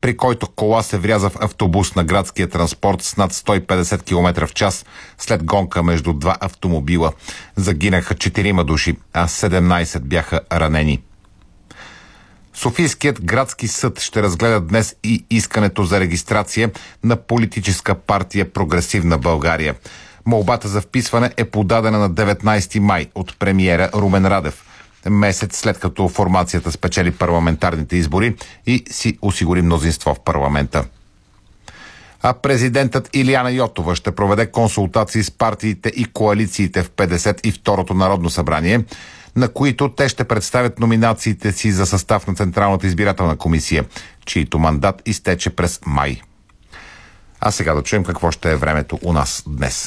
при който кола се вряза в автобус на градския транспорт с над 150 км в час след гонка между два автомобила. Загинаха 4 души, а 17 бяха ранени. Софийският градски съд ще разгледа днес и искането за регистрация на политическа партия Прогресивна България. Молбата за вписване е подадена на 19 май от премиера Румен Радев, месец след като формацията спечели парламентарните избори и си осигури мнозинство в парламента. А президентът Илияна Йотова ще проведе консултации с партиите и коалициите в 52-то Народно събрание, на които те ще представят номинациите си за състав на Централната избирателна комисия, чието мандат изтече през май. А сега да чуем какво ще е времето у нас днес.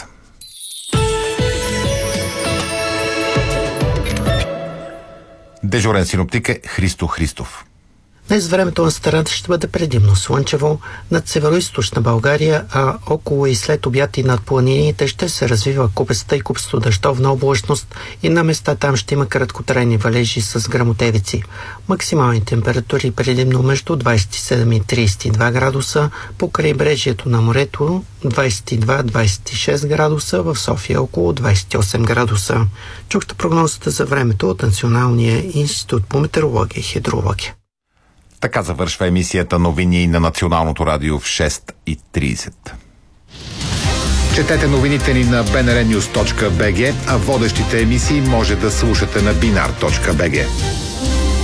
Дежурен синоптик е Христо Христов. Днес времето на страната ще бъде предимно слънчево над североизточна България, а около и след обяд и над планините ще се развива купеста и купсто дъждовна облачност и на места там ще има краткотрайни валежи с гръмотевици. Максимални температури предимно между 27 и 32 градуса, по крайбрежието на морето 22-26 градуса, в София около 28 градуса. Чухте прогнозата за времето от Националния институт по метеорология и хидрология. Така завършва емисията новини на Националното радио в 6:30. Четете новините ни на bnrnews.bg, а водещите емисии може да слушате на binar.bg.